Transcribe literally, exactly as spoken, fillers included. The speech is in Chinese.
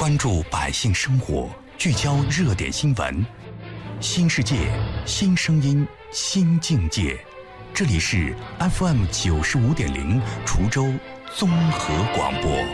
关注百姓生活，聚焦热点新闻，新世界，新声音，新境界。这里是 F M 九十五点零滁州综合广播。